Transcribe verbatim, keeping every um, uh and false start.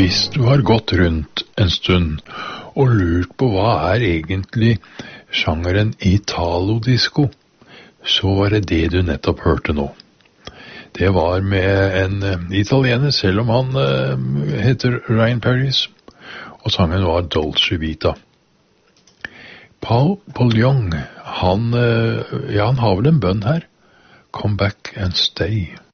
Hvis du har gått rundt en stund og lurt på hva er egentlig sjangeren Italo-disco, så var det det du nettopp hørte nå. Det var med en uh, italiener, selv om han uh, heter Ryan Paris, og sangen var Dolce Vita. Paul, Paul Young, han, uh, ja, han har vel en bønn her. Come back and stay.